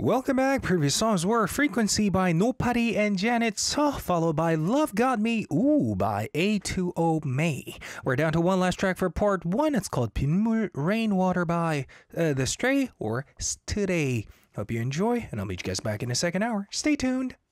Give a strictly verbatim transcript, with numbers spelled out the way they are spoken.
Welcome back. Previous songs were Frequency by Nopari and Janet So, followed by Love Got Me Ooh by A two O May. We're down to one last track for part one. It's called Pinmul Rainwater by uh, The Stray or Stray. Hope you enjoy, and I'll meet you guys back in the second hour. Stay tuned.